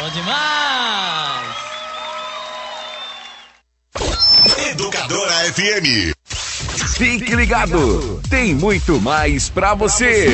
Bom demais! Educadora FM. Fique ligado, tem muito mais pra você.